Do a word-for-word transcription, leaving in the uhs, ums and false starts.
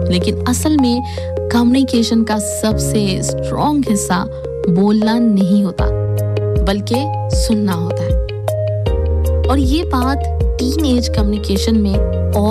लेकिन असल में कम्युनिकेशन का सबसे स्ट्रॉन्ग हिस्सा बोलना नहीं होता, बल्कि सुनना होता है। और ये बात टीन एज कम्युनिकेशन में और